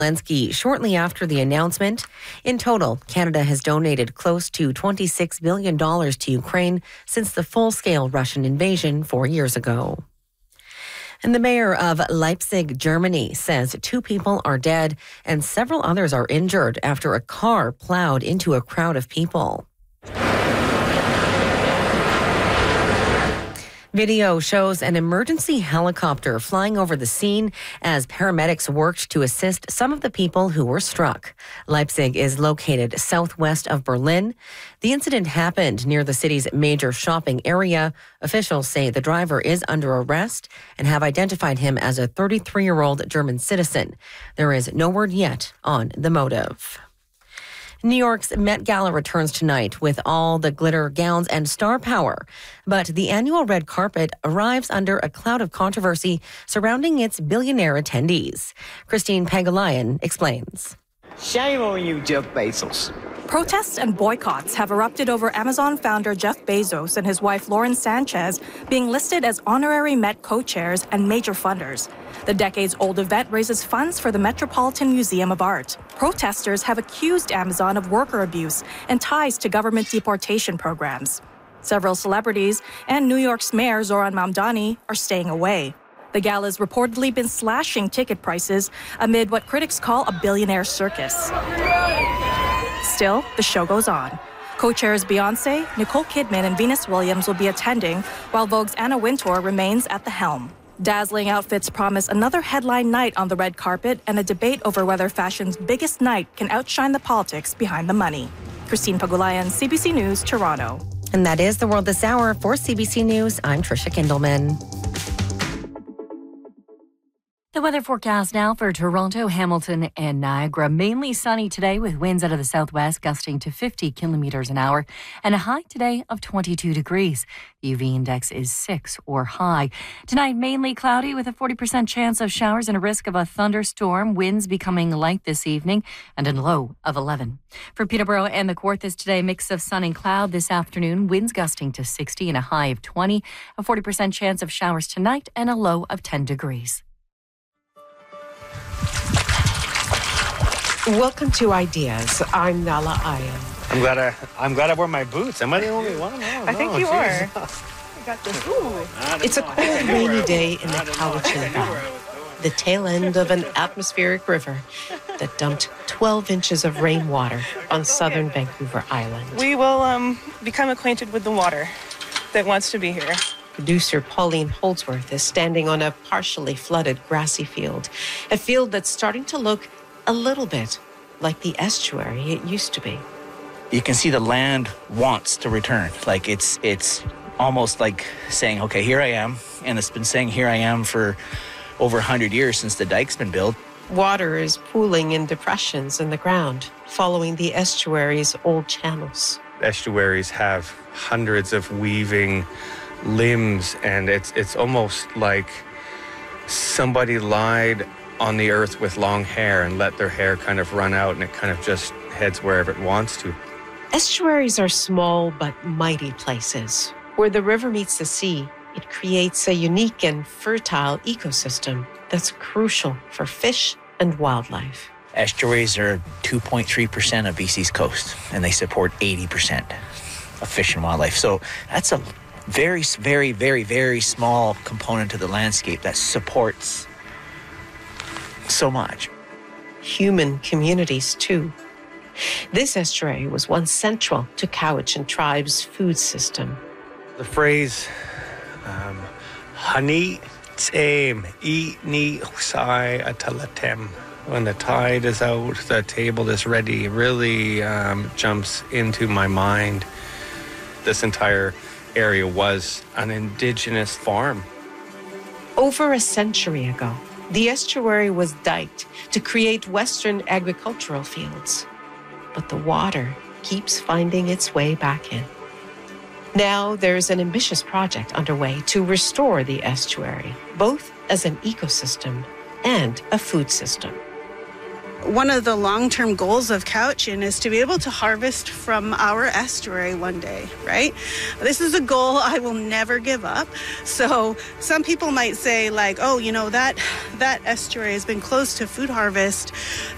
Zelensky shortly after the announcement. In total, Canada has donated close to $26 billion to Ukraine since the full-scale Russian invasion 4 years ago. And the mayor of Leipzig, Germany, says 2 people are dead and several others are injured after a car plowed into a crowd of people. Video shows an emergency helicopter flying over the scene as paramedics worked to assist some of the people who were struck. Leipzig is located southwest of Berlin. The incident happened near the city's major shopping area. Officials say the driver is under arrest and have identified him as a 33-year-old German citizen. There is no word yet on the motive. New York's Met Gala returns tonight with all the glitter, gowns, and star power. But the annual red carpet arrives under a cloud of controversy surrounding its billionaire attendees. Christine Pagulayan explains. Shame on you, Jeff Bezos. Protests and boycotts have erupted over Amazon founder Jeff Bezos and his wife Lauren Sanchez being listed as honorary Met co-chairs and major funders. The decades-old event raises funds for the Metropolitan Museum of Art. Protesters have accused Amazon of worker abuse and ties to government deportation programs. Several celebrities and New York's Mayor Zohran Mamdani are staying away. The gala's reportedly been slashing ticket prices amid what critics call a billionaire circus. Still, the show goes on. Co-chairs Beyoncé, Nicole Kidman, and Venus Williams will be attending, while Vogue's Anna Wintour remains at the helm. Dazzling outfits promise another headline night on the red carpet and a debate over whether fashion's biggest night can outshine the politics behind the money. Christine Pagulayan, CBC News, Toronto. And that is The World This Hour. For CBC News, I'm Trisha Kindelman. The weather forecast now for Toronto, Hamilton, and Niagara. Mainly sunny today with winds out of the southwest gusting to 50 kilometers an hour and a high today of 22 degrees. The UV index is 6 or high. Tonight, mainly cloudy with a 40% chance of showers and a risk of a thunderstorm. Winds becoming light this evening and a low of 11. For Peterborough and the Kawarthas today, mix of sun and cloud this afternoon. Winds gusting to 60 and a high of 20. A 40% chance of showers tonight and a low of 10 degrees. Welcome to Ideas. I'm Nala Ayan. I'm glad I wore my boots. Am I the only one? No, I think you are. I got this. It's a cold, rainy day in the Cowichan Valley, the tail end of an atmospheric river that dumped 12 inches of rainwater on southern Vancouver Island. We will become acquainted with the water that wants to be here. Producer Pauline Holdsworth is standing on a partially flooded grassy field, a field that's starting to look a little bit like the estuary it used to be. You can see the land wants to return. Like it's almost like saying, okay, here I am. And it's been saying here I am for over 100 years since the dike's been built. Water is pooling in depressions in the ground, following the estuary's old channels. Estuaries have hundreds of weaving limbs, and it's almost like somebody lied on the earth with long hair and let their hair kind of run out, and it kind of just heads wherever it wants to. Estuaries are small but mighty places. Where the river meets the sea, it creates a unique and fertile ecosystem that's crucial for fish and wildlife. Estuaries are 2.3% of BC's coast, and they support 80% of fish and wildlife. So that's a very, very, very, very small component of the landscape that supports so much. Human communities, too. This estuary was once central to Cowichan tribe's food system. The phrase, Hani Tsem, eat ni usai atalatem. When the tide is out, the table is ready, really jumps into my mind. This entire area was an indigenous farm. Over a century ago, the estuary was diked to create Western agricultural fields. But the water keeps finding its way back in. Now there's an ambitious project underway to restore the estuary, both as an ecosystem and a food system. One of the long-term goals of Cowichan is to be able to harvest from our estuary one day, right? This is a goal I will never give up. So some people might say like, oh, you know, that estuary has been closed to food harvest